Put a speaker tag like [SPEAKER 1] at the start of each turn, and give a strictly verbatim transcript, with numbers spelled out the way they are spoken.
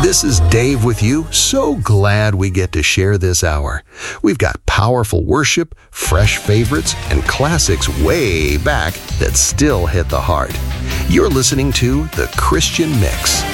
[SPEAKER 1] This is Dave with you. So glad we get to share this hour. We've got powerful worship, fresh favorites, and classics way back that still hit the heart. You're listening to The Christian Mix.